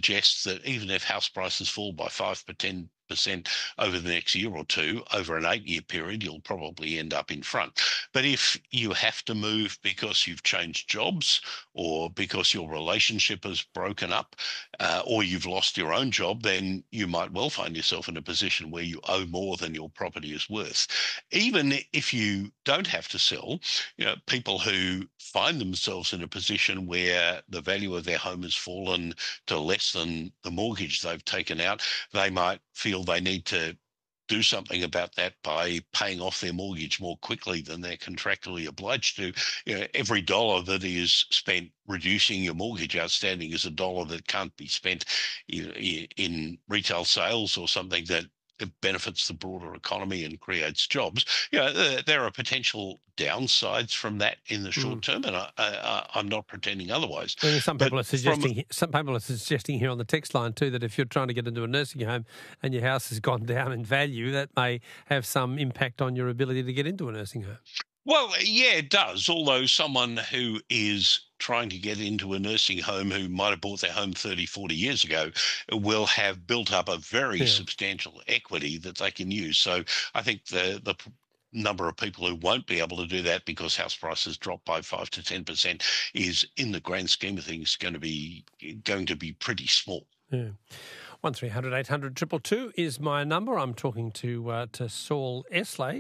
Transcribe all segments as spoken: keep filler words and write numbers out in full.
suggests that even if house prices fall by five to ten percent over the next year or two, over an eight-year period, you'll probably end up in front. But if you have to move because you've changed jobs or because your relationship has broken up uh, or you've lost your own job, then you might well find yourself in a position where you owe more than your property is worth. Even if you don't have to sell, you know, people who find themselves in a position where the value of their home has fallen to less than the mortgage they've taken out, they might feel they need to do something about that by paying off their mortgage more quickly than they're contractually obliged to. You know, every dollar that is spent reducing your mortgage outstanding is a dollar that can't be spent in, in retail sales or something that it benefits the broader economy and creates jobs. You know, there, there are potential downsides from that in the short Mm. term, and I, I, I'm not pretending otherwise. I mean, some people But are suggesting some people are suggesting here on the text line too that if you're trying to get into a nursing home and your house has gone down in value, that may have some impact on your ability to get into a nursing home. Well, yeah, it does. Although someone who is trying to get into a nursing home who might have bought their home thirty, forty years ago will have built up a very Yeah. substantial equity that they can use. So I think the the p- number of people who won't be able to do that because house prices drop by five to ten percent is, in the grand scheme of things, going to be going to be pretty small. Yeah. One three hundred eight hundred triple two is my number. I'm talking to uh, to Saul Esley.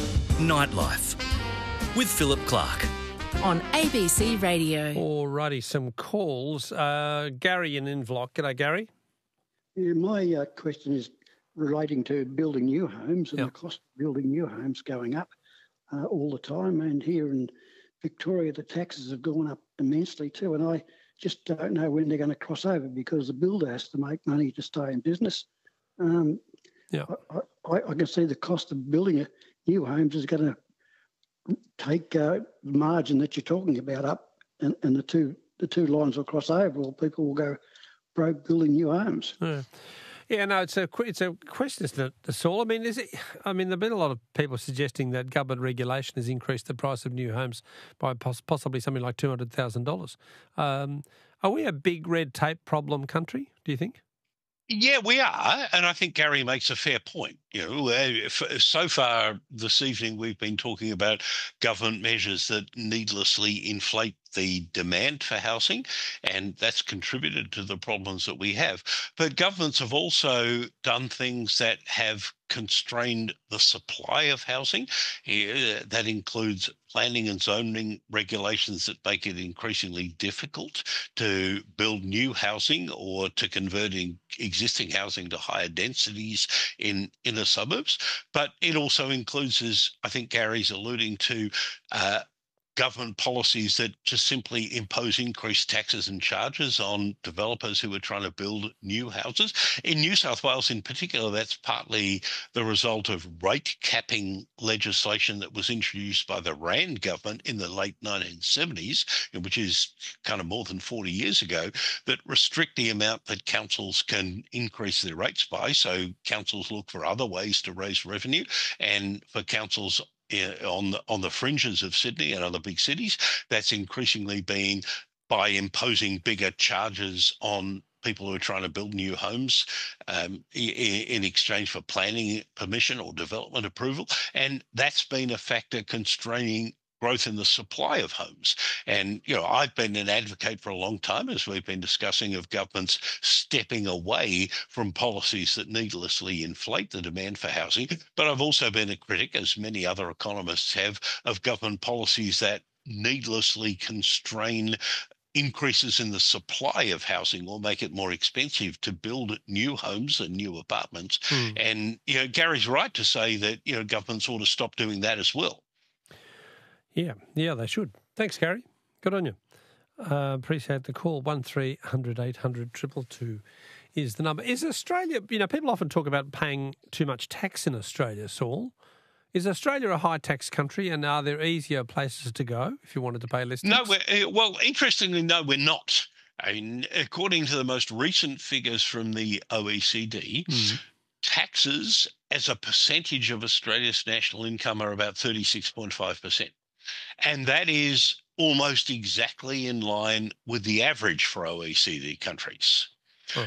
Nightlife with Philip Clark. On A B C Radio. Alrighty, some calls. Uh, Gary in Inverloch. G'day, Gary. Yeah, my uh, question is relating to building new homes and Yep. the cost of building new homes going up uh, all the time. And here in Victoria, the taxes have gone up immensely too. And I just don't know when they're going to cross over because the builder has to make money to stay in business. Um, Yeah. I, I, I can see the cost of building a new homes is going to take uh, the margin that you're talking about up, and, and the two the two lines will cross over, or people will go broke building new homes. Yeah. Yeah, no, it's a que- it's a question, isn't it, Saul? I mean, is it? I mean, there've been a lot of people suggesting that government regulation has increased the price of new homes by poss- possibly something like two hundred thousand dollars. Um, are we a big red tape problem country? Do you think? Yeah, we are, and I think Gary makes a fair point. You know, uh, f- so far this evening we've been talking about government measures that needlessly inflate the demand for housing, and that's contributed to the problems that we have. But governments have also done things that have constrained the supply of housing. Yeah, that includes planning and zoning regulations that make it increasingly difficult to build new housing or to convert in existing housing to higher densities in inner suburbs. But it also includes, as I think Gary's alluding to, uh, government policies that just simply impose increased taxes and charges on developers who are trying to build new houses. In New South Wales in particular, that's partly the result of rate capping legislation that was introduced by the Rand government in the late nineteen seventies, which is kind of more than forty years ago, that restrict the amount that councils can increase their rates by. So councils look for other ways to raise revenue, and for councils on the, on the fringes of Sydney and other big cities, that's increasingly been by imposing bigger charges on people who are trying to build new homes um, in, in exchange for planning permission or development approval. And that's been a factor constraining growth in the supply of homes. And, you know, I've been an advocate for a long time, as we've been discussing, of governments stepping away from policies that needlessly inflate the demand for housing. But I've also been a critic, as many other economists have, of government policies that needlessly constrain increases in the supply of housing or make it more expensive to build new homes and new apartments. Hmm. And, you know, Gary's right to say that, you know, governments ought to stop doing that as well. Yeah, yeah, they should. Thanks, Gary. Good on you. Uh, appreciate the call. One three hundred eight hundred triple two is the number. Is Australia? You know, people often talk about paying too much tax in Australia. Saul, is Australia a high tax country, and are there easier places to go if you wanted to pay less tax? No, we're, uh, well, interestingly, no, we're not. I mean, according to the most recent figures from the O E C D, Mm. taxes as a percentage of Australia's national income are about thirty-six point five percent. And that is almost exactly in line with the average for O E C D countries.